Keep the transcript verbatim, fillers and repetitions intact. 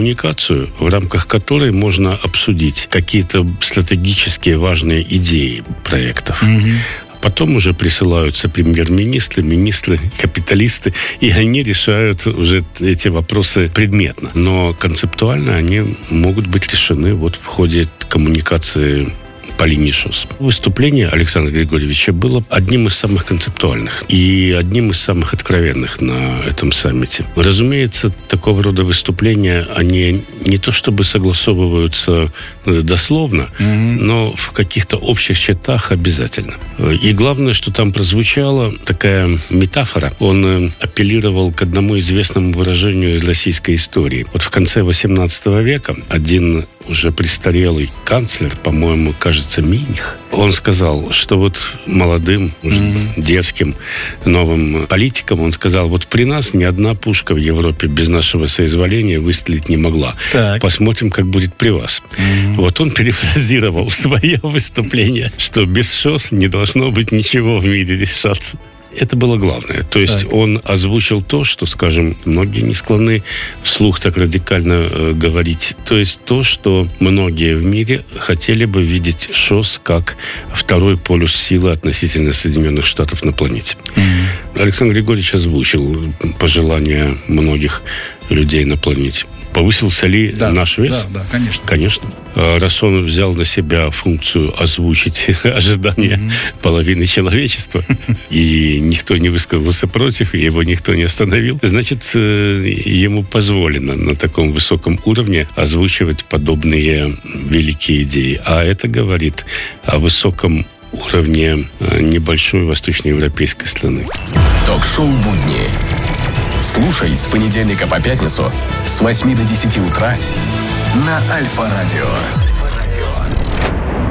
коммуникацию, в рамках которой можно обсудить какие-то стратегические важные идеи проектов. Mm-hmm. Потом уже присылаются премьер-министры, министры, капиталисты, и они решают уже эти вопросы предметно. Но концептуально они могут быть решены вот в ходе коммуникации по линии ШОС. Выступление Александра Григорьевича было одним из самых концептуальных и одним из самых откровенных на этом саммите. Разумеется, такого рода выступления, они не то чтобы согласовываются дословно, mm-hmm. но в каких-то общих чертах обязательно. И главное, что там прозвучала такая метафора. Он апеллировал к одному известному выражению из российской истории. Вот в конце восемнадцатого века один уже престарелый канцлер, по-моему, кажется, Миних, он сказал, что вот молодым, уже mm-hmm. дерзким новым политикам, он сказал, вот при нас ни одна пушка в Европе без нашего соизволения выстрелить не могла. Так. Посмотрим, как будет при вас. Mm-hmm. Вот он перефразировал свое выступление, что без ШОС не должно быть ничего в мире решаться. Это было главное. То есть так. он озвучил то, что, скажем, многие не склонны вслух так радикально э, говорить. То есть то, что многие в мире хотели бы видеть ШОС как второй полюс силы относительно Соединенных Штатов на планете. Mm-hmm. Александр Григорьевич озвучил пожелания многих людей на планете. Повысился ли да, наш вес? Да, да, конечно. Конечно. Раз он взял на себя функцию озвучить ожидания mm-hmm. половины человечества, и никто не высказался против, и его никто не остановил, значит, ему позволено на таком высоком уровне озвучивать подобные великие идеи. А это говорит о высоком уровне небольшой восточноевропейской страны. Ток-шоу «Будни». Слушай с понедельника по пятницу с восьми до десяти утра на Альфа-радио.